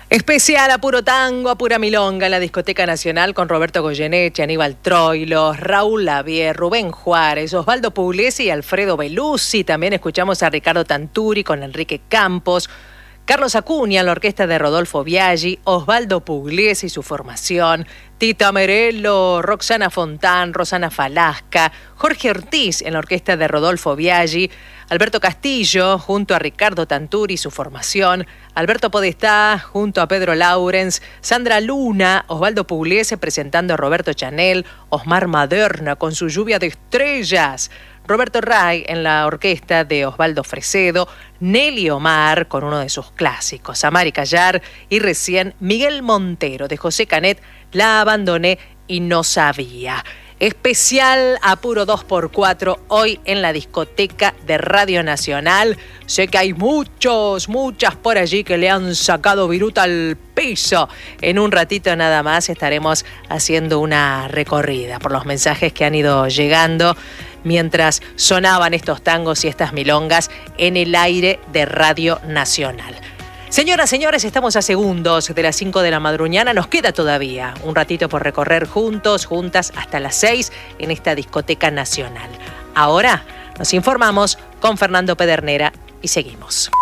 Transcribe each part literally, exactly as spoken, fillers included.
Especial a puro tango, a pura milonga en la Discoteca Nacional con Roberto Goyeneche, Aníbal Troilo, Raúl Lavie, Rubén Juárez, Osvaldo Pugliese y Alfredo Beluzzi. También escuchamos a Ricardo Tanturi con Enrique Campos, Carlos Acuña en la orquesta de Rodolfo Biaggi, Osvaldo Pugliese y su formación, Tita Merello, Roxana Fontán, Rosana Falasca, Jorge Ortiz en la orquesta de Rodolfo Biaggi, Alberto Castillo junto a Ricardo Tanturi y su formación, Alberto Podestá junto a Pedro Laurens, Sandra Luna, Osvaldo Pugliese presentando a Roberto Chanel, Osmar Maderna con su Lluvia de Estrellas, Roberto Ray en la orquesta de Osvaldo Fresedo, Nelly Omar con uno de sus clásicos, Amari Callar y recién Miguel Montero de José Canet, La abandoné y no sabía. Especial a puro dos por cuatro hoy en la discoteca de Radio Nacional. Sé que hay muchos, muchas por allí que le han sacado viruta al piso. En un ratito nada más estaremos haciendo una recorrida por los mensajes que han ido llegando mientras sonaban estos tangos y estas milongas en el aire de Radio Nacional. Señoras, señores, estamos a segundos de las cinco de la madruñana. Nos queda todavía un ratito por recorrer juntos, juntas, hasta las seis en esta discoteca nacional. Ahora nos informamos con Fernando Pedernera y seguimos.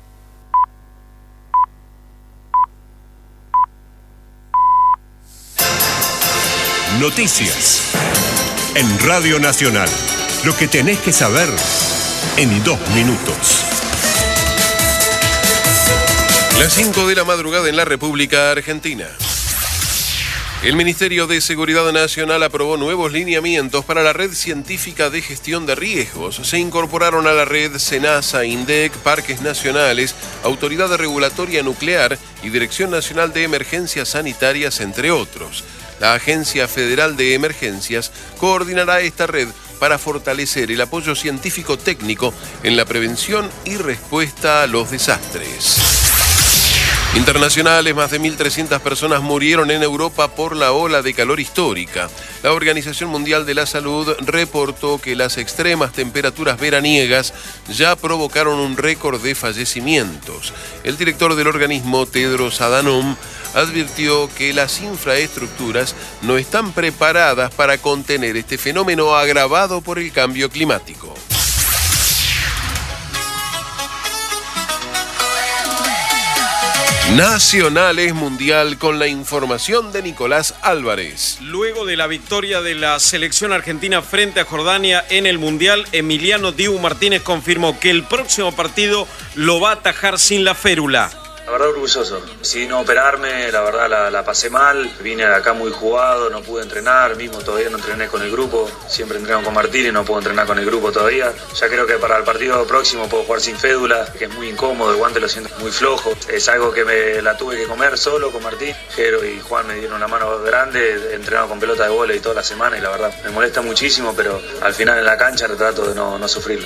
Noticias en Radio Nacional. Lo que tenés que saber en dos minutos. Las cinco de la madrugada en la República Argentina. El Ministerio de Seguridad Nacional aprobó nuevos lineamientos para la Red Científica de Gestión de Riesgos. Se incorporaron a la red SENASA, INDEC, Parques Nacionales, Autoridad Regulatoria Nuclear y Dirección Nacional de Emergencias Sanitarias, entre otros. La Agencia Federal de Emergencias coordinará esta red para fortalecer el apoyo científico-técnico en la prevención y respuesta a los desastres. Internacionales, más de mil trescientas personas murieron en Europa por la ola de calor histórica. La Organización Mundial de la Salud reportó que las extremas temperaturas veraniegas ya provocaron un récord de fallecimientos. El director del organismo, Tedros Adhanom, advirtió que las infraestructuras no están preparadas para contener este fenómeno agravado por el cambio climático. Nacionales Mundial con la información de Nicolás Álvarez. Luego de la victoria de la selección argentina frente a Jordania en el Mundial, Emiliano Dibu Martínez confirmó que el próximo partido lo va a atajar sin la férula. La verdad orgulloso, decidí no operarme, la verdad la, la pasé mal, vine de acá muy jugado, no pude entrenar, mismo todavía no entrené con el grupo, siempre entreno con Martín y no puedo entrenar con el grupo todavía. Ya creo que para el partido próximo puedo jugar sin fédula, que es muy incómodo, el guante lo siento muy flojo, es algo que me la tuve que comer solo con Martín. Jero y Juan me dieron una mano grande, he entrenado con pelota de vóley toda la semana y la verdad me molesta muchísimo, pero al final en la cancha trato de no, no sufrirlo.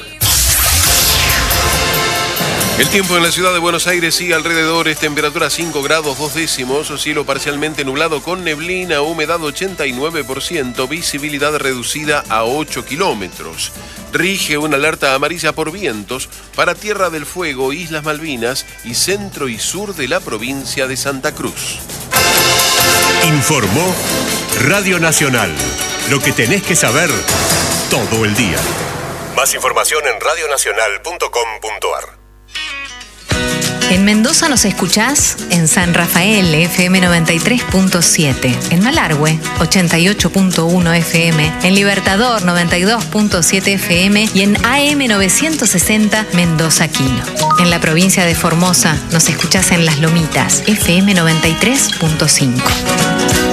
El tiempo en la ciudad de Buenos Aires y alrededores, temperatura cinco grados dos décimos, cielo parcialmente nublado con neblina, humedad ochenta y nueve por ciento, visibilidad reducida a ocho kilómetros. Rige una alerta amarilla por vientos para Tierra del Fuego, Islas Malvinas y centro y sur de la provincia de Santa Cruz. Informó Radio Nacional. Lo que tenés que saber todo el día. Más información en radio nacional punto com punto a r. En Mendoza nos escuchás en San Rafael, F M noventa y tres punto siete, en Malargüe, ochenta y ocho punto uno F M, en Libertador, noventa y dos punto siete F M y en A M novecientos sesenta Mendoza Quino. En la provincia de Formosa nos escuchás en Las Lomitas, F M noventa y tres punto cinco.